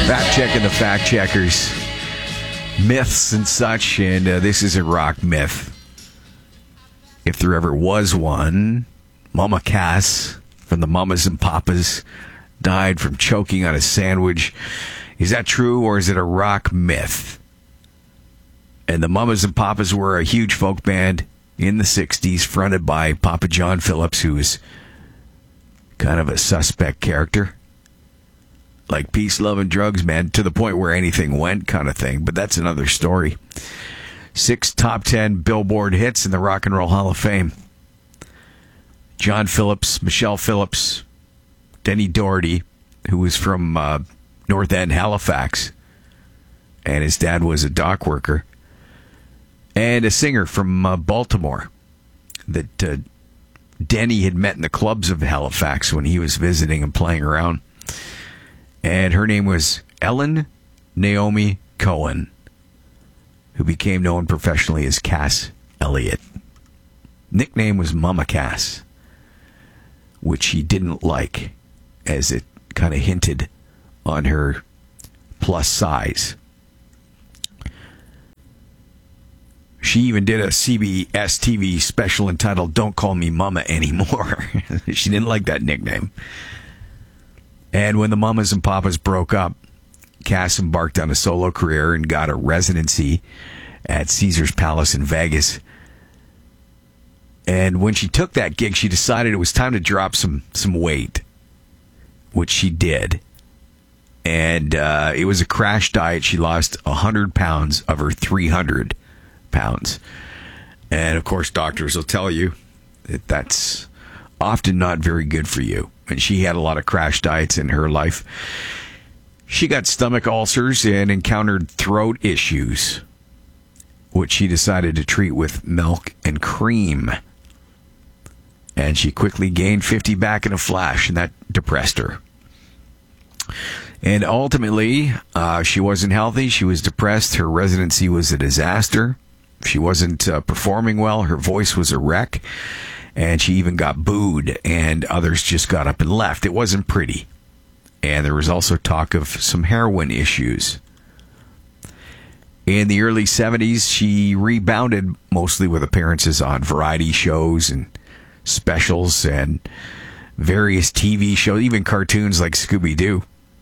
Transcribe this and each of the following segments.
Fact checking the fact checkers. Myths and such, and this is a rock myth. If there ever was one, Mama Cass from the Mamas and Papas died from choking on a sandwich. Is that true, or is it a rock myth? And the Mamas and Papas were a huge folk band in the 60s, fronted by Papa John Phillips, who was kind of a suspect character. Like peace, love, and drugs, man, to the point where anything went kind of thing. But that's another story. 6 top 10 Billboard hits in the Rock and Roll Hall of Fame. John Phillips, Michelle Phillips, Denny Doherty, who was from North End, Halifax, and his dad was a dock worker, and a singer from Baltimore that Denny had met in the clubs of Halifax when he was visiting and playing around. And her name was Ellen Naomi Cohen, who became known professionally as Cass Elliot. Nickname was Mama Cass, which she didn't like, as it kind of hinted on her plus size. She even did a CBS TV special entitled Don't Call Me Mama Anymore. She didn't like that nickname. And when the Mamas and Papas broke up, Cass embarked on a solo career and got a residency at Caesar's Palace in Vegas. And when she took that gig, she decided it was time to drop some weight, which she did. And it was a crash diet. She lost 100 pounds of her 300 pounds. And, of course, doctors will tell you that that's often not very good for you. And she had a lot of crash diets in her life. She got stomach ulcers and encountered throat issues, which she decided to treat with milk and cream. And she quickly gained 50 back in a flash, and that depressed her. And ultimately, she wasn't healthy. She was depressed. Her residency was a disaster. She wasn't performing well. Her voice was a wreck. And she even got booed, and others just got up and left. It wasn't pretty. And there was also talk of some heroin issues. In the early 70s, she rebounded mostly with appearances on variety shows and specials and various TV shows, even cartoons like Scooby-Doo.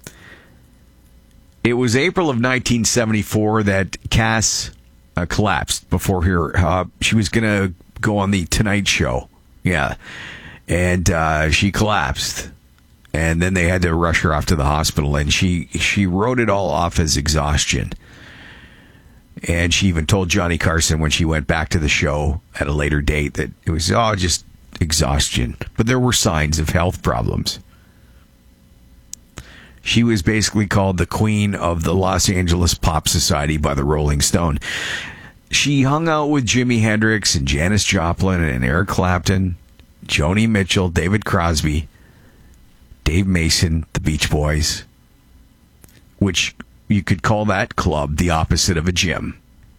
It was April of 1974 that Cass collapsed before her. She was going to go on the Tonight Show. Yeah. And she collapsed. And then they had to rush her off to the hospital. And she wrote it all off as exhaustion. And she even told Johnny Carson when she went back to the show at a later date that it was just exhaustion. But there were signs of health problems. She was basically called the queen of the Los Angeles Pop Society by the Rolling Stone. She hung out with Jimi Hendrix and Janis Joplin and Eric Clapton, Joni Mitchell, David Crosby, Dave Mason, the Beach Boys, which you could call that club the opposite of a gym.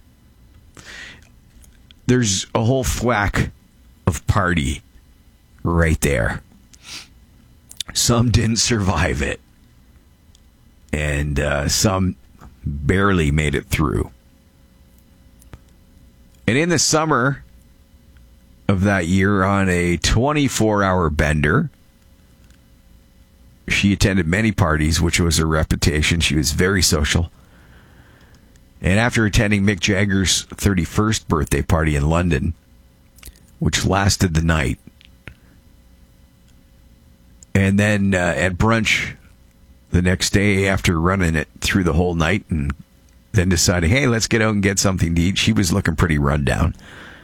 There's a whole thwack of party right there. Some didn't survive it, and some barely made it through. And in the summer of that year, on a 24-hour bender, she attended many parties, which was her reputation. She was very social. And after attending Mick Jagger's 31st birthday party in London, which lasted the night, and then at brunch the next day after running it through the whole night and then deciding, hey, let's get out and get something to eat, she was looking pretty run down.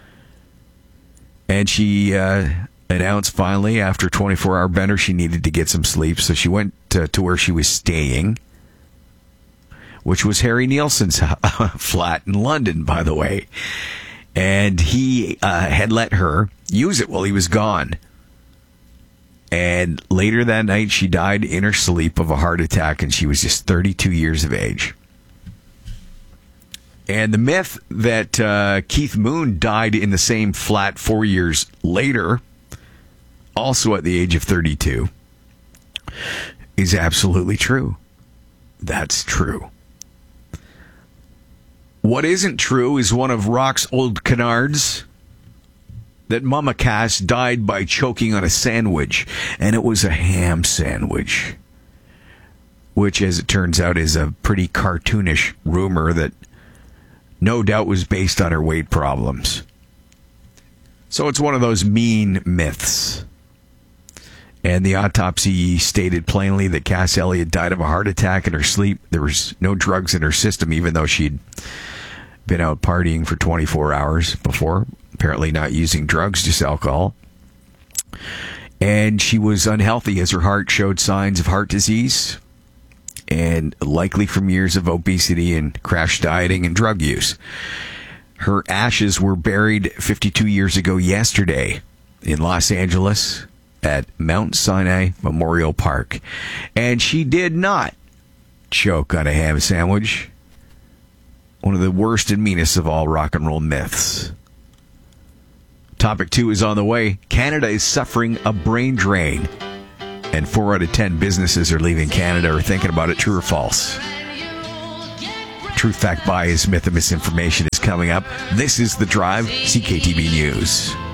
And she announced finally, after a 24-hour bender, she needed to get some sleep. So she went to where she was staying, which was Harry Nielsen's flat in London, by the way. And he had let her use it while he was gone. And later that night, she died in her sleep of a heart attack, and she was just 32 years of age. And the myth that Keith Moon died in the same flat 4 years later, also at the age of 32, is absolutely true. that's true. What isn't true is one of Rock's old canards, that Mama Cass died by choking on a sandwich, and it was a ham sandwich, which, as it turns out, is a pretty cartoonish rumor that no doubt was based on her weight problems. So it's one of those mean myths. And the autopsy stated plainly that Cass Elliot died of a heart attack in her sleep. There was no drugs in her system, even though she'd been out partying for 24 hours before, apparently not using drugs, just alcohol. And she was unhealthy as her heart showed signs of heart disease, and likely from years of obesity and crash dieting and drug use. Her ashes were buried 52 years ago yesterday in Los Angeles at Mount Sinai Memorial Park. And she did not choke on a ham sandwich. One of the worst and meanest of all rock and roll myths. Topic 2 is on the way. Canada is suffering a brain drain, and 4 out of 10 businesses are leaving Canada or thinking about it. True or false? Truth, fact, bias, myth, and misinformation is coming up. This is The Drive, CKTB News.